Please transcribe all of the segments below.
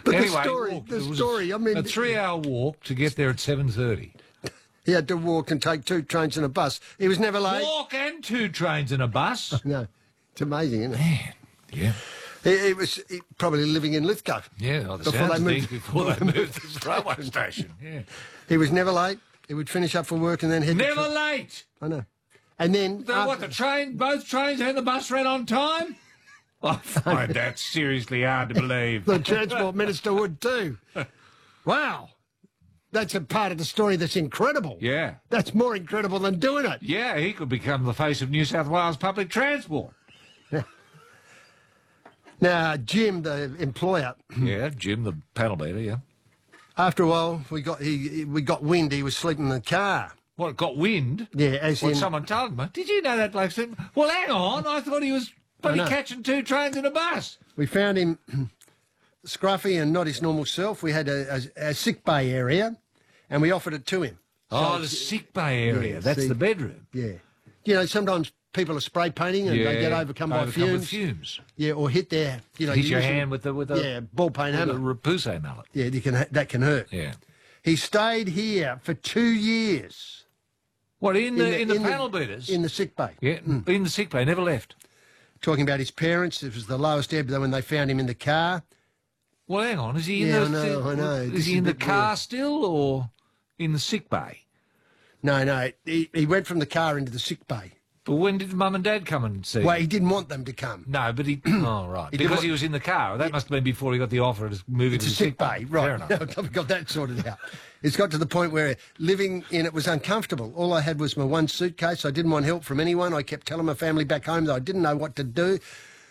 But Anyway, the story, I mean... a 3-hour walk to get there at 7:30. He had to walk and take 2 trains and a bus. He was never late. Walk and 2 trains and a bus? No. It's amazing, isn't it? Man, yeah. He was probably living in Lithgow. Yeah, before they moved to the railway station. Yeah. He was never late. He would finish up for work and then head... Never late! I know. And then... Both trains and the bus ran on time? I find that seriously hard to believe. The Transport Minister would too. Wow. That's a part of the story that's incredible. Yeah. That's more incredible than doing it. Yeah, he could become the face of New South Wales public transport. Yeah. Now, Jim, the employer... Yeah, Jim, the panel beater, yeah. After a while, we got wind he was sleeping in the car. What, got wind? Yeah, as in... Someone told him. Did you know that bloke sleeping? Well, hang on, I thought he was bloody catching 2 trains and a bus. We found him scruffy and not his normal self. We had a sick bay area, and we offered it to him. The sick bay area. Yeah, that's the bedroom. Yeah. You know, sometimes people are spray painting and they get overcome by fumes. Yeah, or hit their... hit your hand with the ball paint hammer. The Repousse mallet. Yeah, that can hurt. Yeah. He stayed here for 2 years. What, in the panel beaters? In the sick bay. Yeah, in the sick bay, never left. Talking about his parents, it was the lowest ebb when they found him in the car. Well, hang on, is he I know. Is he in the car still or in the sick bay? No, he went from the car into the sick bay. But when did Mum and Dad come and see Well, him? he didn't want them to come. No, but he... Oh, right. Because he was in the car. That must have been before he got the offer to move into the sick bay. Right. Fair enough. No, I've got that sorted out. It's got to the point where living in it was uncomfortable. All I had was my one suitcase. I didn't want help from anyone. I kept telling my family back home that I didn't know what to do,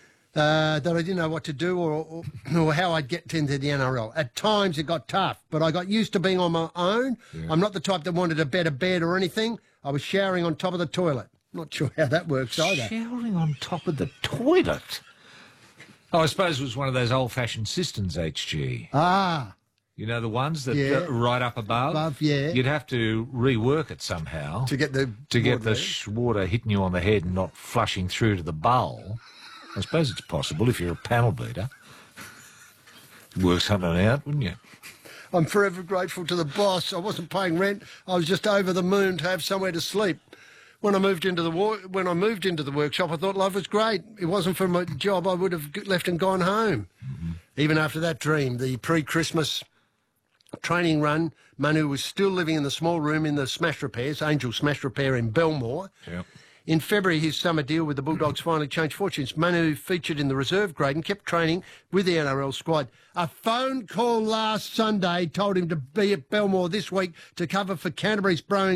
or how I'd get into the NRL. At times it got tough, but I got used to being on my own. Yeah. I'm not the type that wanted a better bed or anything. I was showering on top of the toilet. Not sure how that works either. Showering on top of the toilet? Oh, I suppose it was one of those old-fashioned cisterns, HG. Ah. You know, the ones that right up above? Yeah. You'd have to rework it somehow. To get the water hitting you on the head and not flushing through to the bowl. I suppose it's possible if you're a panel beater. Work something out, wouldn't you? I'm forever grateful to the boss. I wasn't paying rent. I was just over the moon to have somewhere to sleep. When I moved into the workshop, I thought life was great. It wasn't for my job, I would have left and gone home. Mm-hmm. Even after that dream, the pre-Christmas training run, Manu was still living in the small room in the Smash Repairs, Angel Smash Repair in Belmore. Yep. In February, his summer deal with the Bulldogs finally changed fortunes. Manu featured in the reserve grade and kept training with the NRL squad. A phone call last Sunday told him to be at Belmore this week to cover for Canterbury's Brewing